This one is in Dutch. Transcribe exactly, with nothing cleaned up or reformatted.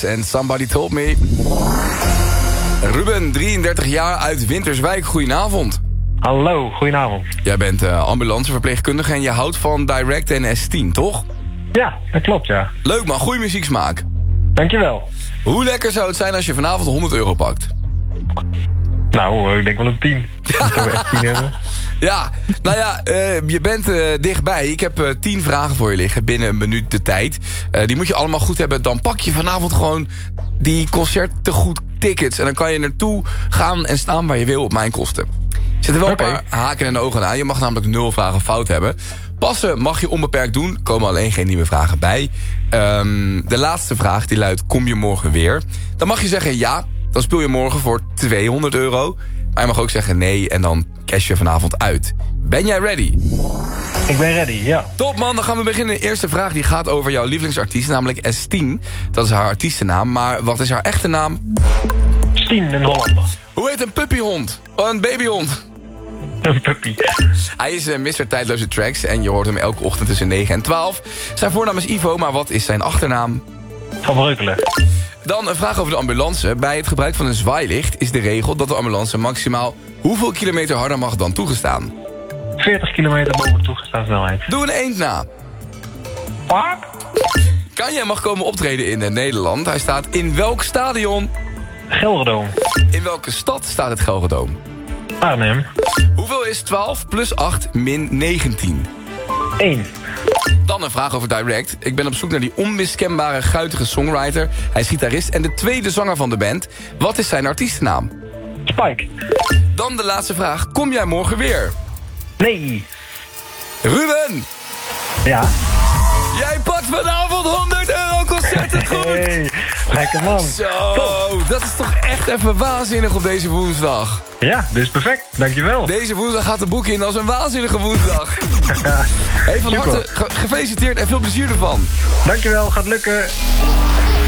en Somebody Told Me. Ruben, drieëndertig jaar uit Winterswijk. Goedenavond. Hallo, goedenavond. Jij bent uh, ambulanceverpleegkundige en je houdt van Direct en S tien, toch? Ja, dat klopt, ja. Leuk man, goede muzieksmaak. Dankjewel. Hoe lekker zou het zijn als je vanavond honderd euro pakt? Nou, ik denk wel een tien. Dat we echt tien hebben. Ja, nou ja, uh, je bent uh, dichtbij. Ik heb uh, tien vragen voor je liggen binnen een minuut de tijd. Uh, die moet je allemaal goed hebben. Dan pak je vanavond gewoon die concerttegoed tickets. En dan kan je naartoe gaan en staan waar je wil op mijn kosten. Er zitten wel okay. een paar haken en ogen aan. Je mag namelijk nul vragen fout hebben. Passen mag je onbeperkt doen. Er komen alleen geen nieuwe vragen bij. Um, de laatste vraag die luidt, kom je morgen weer? Dan mag je zeggen ja. Dan speel je morgen voor tweehonderd euro. Maar je mag ook zeggen nee en dan cash je vanavond uit. Ben jij ready? Ik ben ready, ja. Top man, dan gaan we beginnen. De eerste vraag die gaat over jouw lievelingsartiest, namelijk S tien. Dat is haar artiestennaam, maar wat is haar echte naam? Stien, een Hollander. Hoe heet een puppyhond? Oh, een babyhond. Een puppy. Hij is uh, mister Tijdloze Tracks en je hoort hem elke ochtend tussen negen en twaalf. Zijn voornaam is Ivo, maar wat is zijn achternaam? Van Breukelen. Dan een vraag over de ambulance. Bij het gebruik van een zwaailicht is de regel dat de ambulance maximaal hoeveel kilometer harder mag dan toegestaan? veertig kilometer boven de toegestaan snelheid. Doe een eend na. Wat? Kanye mag komen optreden in Nederland. Hij staat in welk stadion? Gelderdoom. In welke stad staat het Gelderdoom? Arnhem. Hoeveel is twaalf plus acht min negentien? één. Dan een vraag over Direct. Ik ben op zoek naar die onmiskenbare guitige songwriter. Hij is gitarist en de tweede zanger van de band. Wat is zijn artiestennaam? Spike. Dan de laatste vraag. Kom jij morgen weer? Nee. Ruben! Ja. Jij pakt vanavond honderd euro concerttegoed! Hey, lekker man. Zo, Top. dat is toch echt even waanzinnig op deze woensdag. Ja, dus perfect. Dankjewel. Deze woensdag gaat de boek in als een waanzinnige woensdag. Hey, van harte ge- gefeliciteerd en veel plezier ervan. Dankjewel, gaat lukken.